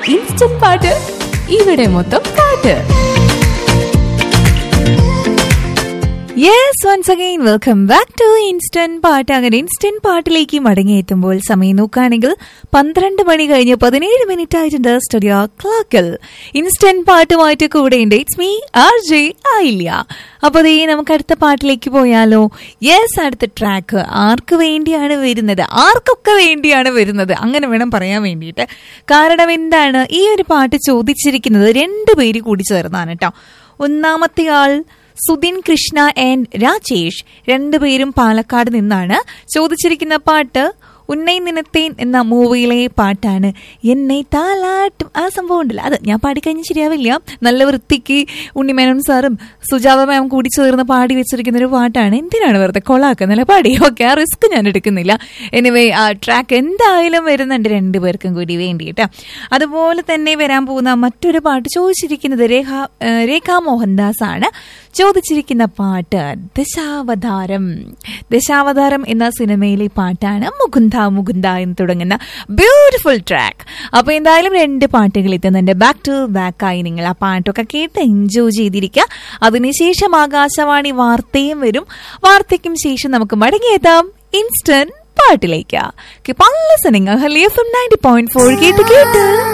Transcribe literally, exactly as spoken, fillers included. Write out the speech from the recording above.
Instant പാട്ട് ഇവിടെ മൊത്തം പാട്ട്. Yes, once again welcome back to instant പാട്ട്. അങ്ങനെ ഇൻസ്റ്റന്റ് പാട്ടിലേക്ക് മടങ്ങിയെത്തുമ്പോൾ സമയം നോക്കുകയാണെങ്കിൽ പന്ത്രണ്ട് മണി കഴിഞ്ഞ് പതിനേഴ് മിനിറ്റ് ആയിട്ടുണ്ട് സ്റ്റുഡിയോ ക്ലോക്കിൽ. ഇൻസ്റ്റന്റ് പാട്ടുമായിട്ട് കൂടെയുണ്ട് it's me R J Ayilya. അപ്പൊ അതേ നമുക്ക് അടുത്ത പാട്ടിലേക്ക് പോയാലോ? യെസ്, അടുത്ത ട്രാക്ക് ആർക്ക് വേണ്ടിയാണ് വരുന്നത്, ആർക്കൊക്കെ വേണ്ടിയാണ് വരുന്നത് അങ്ങനെ വേണം പറയാൻ വേണ്ടിയിട്ട്. കാരണം എന്താണ്, ഈ ഒരു പാട്ട് ചോദിച്ചിരിക്കുന്നത് രണ്ടുപേര് കൂടി ചേർന്നാണ് കേട്ടോ. ഒന്നാമത്തെ ആൾ സുധിൻ കൃഷ്ണ ആൻഡ് രാജേഷ്, രണ്ടുപേരും പാലക്കാട് നിന്നാണ്. ചോദിച്ചിരിക്കുന്ന പാട്ട് ഉന്നൈ നിനത്തേൻ എന്ന മൂവിയിലെ പാട്ടാണ്. എന്നെ താലാട്ടും ആ സംഭവം ഉണ്ടല്ലോ, അത് ഞാൻ പാടിക്കഴിഞ്ഞ് ശരിയാവില്ല. നല്ല വൃത്തിക്ക് ഉണ്ണിമേനോൻ സാറും സുജാത മാം കൂടി ചേർന്ന് പാടി വെച്ചിരിക്കുന്ന ഒരു പാട്ടാണ്. എന്തിനാണ് വെറുതെ കൊളാക്കുന്നല്ല പാടി. ഓക്കെ, ആ റിസ്ക് ഞാൻ എടുക്കുന്നില്ല. എനിവേ ആ ട്രാക്ക് എന്തായാലും വരുന്നുണ്ട് രണ്ടുപേർക്കും കൂടി വേണ്ടിയിട്ട്. അതുപോലെ തന്നെ വരാൻ പോകുന്ന മറ്റൊരു പാട്ട് ചോദിച്ചിരിക്കുന്നത് രേഖ രേഖ മോഹൻദാസ് ആണ്. ചോദിച്ചിരിക്കുന്ന പാട്ട് ദശാവതാരം. ദശാവതാരം എന്ന സിനിമയിലെ പാട്ടാണ്. മുകുന്ദ മുകുന്ദ എന്ന് തുടങ്ങുന്ന ബ്യൂട്ടിഫുൾ ട്രാക്ക്. അപ്പൊ എന്തായാലും രണ്ട് പാട്ടുകൾ എത്തുന്നുണ്ട് ബാക്ക് ടു ബാക്ക് ആയി. നിങ്ങൾ ആ പാട്ടൊക്കെ കേട്ട് എൻജോയ് ചെയ്തിരിക്കുക. അതിനുശേഷം ആകാശവാണി വാർത്തയും വരും. വാർത്തയ്ക്കും ശേഷം നമുക്ക് മടങ്ങിയെത്താം ഇൻസ്റ്റന്റ് പാട്ടിലേക്ക്. നയൻറ്റി പോയിന്റ് ഫോർ കേട്ട് കേട്ട്